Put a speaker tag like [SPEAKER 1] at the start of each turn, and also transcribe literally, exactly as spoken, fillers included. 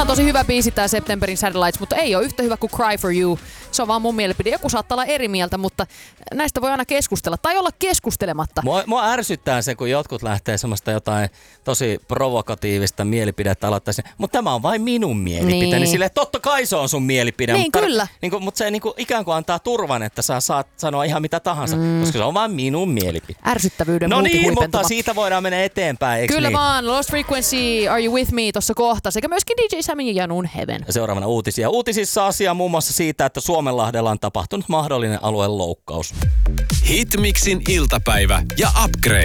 [SPEAKER 1] on tosi hyvä biisi tää Septemberin Satellites, mutta ei ole yhtä hyvä kuin Cry for You. Se on vaan mun mielipide. Joku saattaa olla eri mieltä, mutta näistä voi aina keskustella. Tai olla keskustelematta.
[SPEAKER 2] Mua, mua ärsyttää se, kun jotkut lähtee semmoista jotain tosi provokatiivista mielipidettä aloittaisin. Mutta tämä on vain minun mielipide. Niin, niin silleen, totta kai se on sun mielipide.
[SPEAKER 1] Niin,
[SPEAKER 2] mutta
[SPEAKER 1] kyllä.
[SPEAKER 2] Niin kuin, mutta se niin kuin, ikään kuin antaa turvan, että sä saat sanoa ihan mitä tahansa. Mm. Koska se on vain minun mielipide.
[SPEAKER 1] Ärsyttävyyden
[SPEAKER 2] No niin,
[SPEAKER 1] multihuipentuma.
[SPEAKER 2] mutta siitä voidaan mennä eteenpäin, eikö
[SPEAKER 1] Kyllä
[SPEAKER 2] niin?
[SPEAKER 1] vaan. Lost Frequency, Are You With Me tossa kohta. Sekä myöskin D J Sami ja Janun Heaven.
[SPEAKER 2] Seuraavana uutisia. Uutisissa asia muun muassa siitä, että Suomenlahdella on tapahtunut mahdollinen alueen loukkaus.
[SPEAKER 3] Hitmixin iltapäivä ja Upgrade.